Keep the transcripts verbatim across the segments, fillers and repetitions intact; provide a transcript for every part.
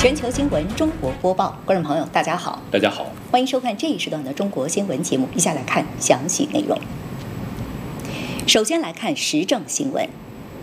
全球新闻中国播报，观众朋友大家好， 大家好， 欢迎收看这一时段的中国新闻节目。以下来看详细内容。首先来看时政新闻。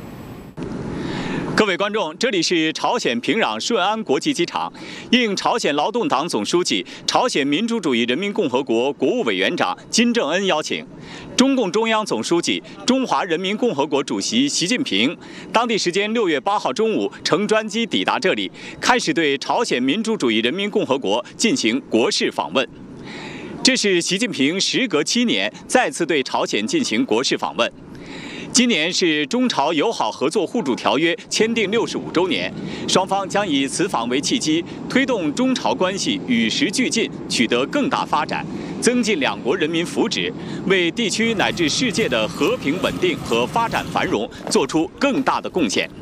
各位观众，这里是朝鲜平壤顺安国际机场。应朝鲜劳动党总书记、朝鲜民主主义人民共和国国务委员长金正恩邀请，中共中央总书记、中华人民共和国主席习近平当地时间六月八号中午乘专机抵达这里，开始对朝鲜民主主义人民共和国进行国事访问。这是习近平时隔七年再次对朝鲜进行国事访问。今年是中朝友好合作互助条约签订六十五周年，双方将以此访为契机，推动中朝关系与时俱进，取得更大发展，增进两国人民福祉，为地区乃至世界的和平稳定和发展繁荣做出更大的贡献。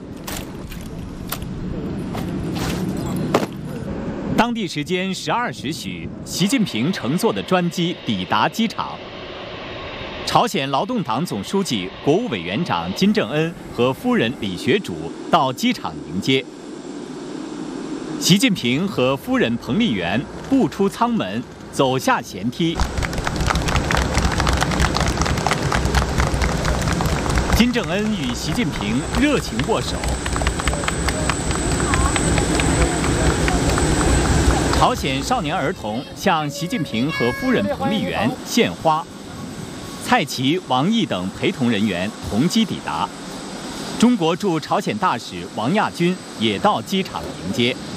当地时间十二时许，习近平乘坐的专机抵达机场。朝鲜劳动党总书记、国务委员长金正恩和夫人李学主到机场迎接。习近平和夫人彭丽媛步出舱门，走下舷梯。金正恩与习近平热情握手。朝鲜少年儿童向习近平和夫人彭丽媛献花。蔡奇、王毅等陪同人员同机抵达，中国驻朝鲜大使王亚军也到机场迎接。